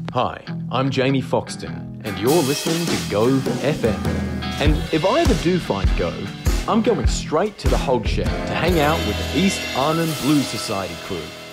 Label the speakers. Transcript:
Speaker 1: Hi, I'm Jamie Foxton, and you're listening to Go FM. And if I ever do find Go, I'm going straight to the Hog Shed to hang out with the East Arnhem Blues Society crew.